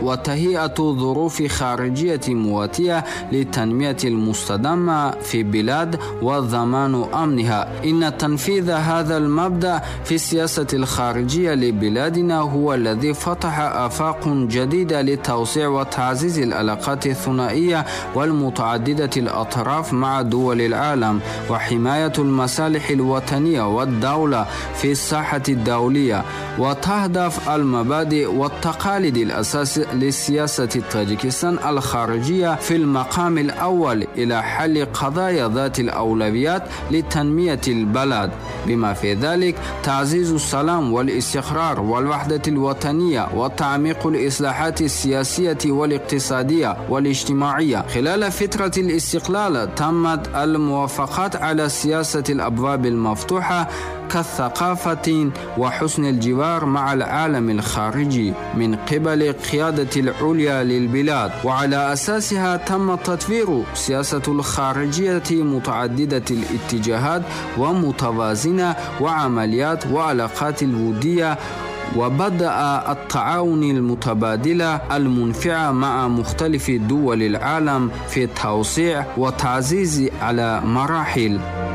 وتهيئة ظروف خارجية مواتية للتنمية المستدامة في بلاد وضمان أمنها. إن تنفيذ هذا المبدأ في السياسة الخارجية لبلادنا هو الذي فتح آفاق جديدة لتوسيع وتعزيز العلاقات الثنائية والمتعددة الأطراف مع دول العالم، وحماية المصالح الوطنية والدولة في الساحة الدولية. وتهدف المبادئ والتقاليد الأساس لسياسة طاجيكستان الخارجية في المقام الأول إلى حل قضايا ذات الأولويات لتنمية البلد، بما في ذلك تعزيز السلام والاستقرار والوحدة الوطنية وتعميق الإصلاحات السياسية والاقتصادية والاجتماعية. خلال فترة الاستقلال تمت الموافقات على سياسة الأبواب المفتوحة كالثقافة وحسن الجوار مع العالم الخارجي من قبل القيادة العليا للبلاد، وعلى أساسها تم تطوير سياسة الخارجية متعددة الاتجاهات ومتوازنة وعمليات وعلاقات الودية، وبدأ التعاون المتبادل المنفعة مع مختلف دول العالم في التوسيع وتعزيز على مراحل.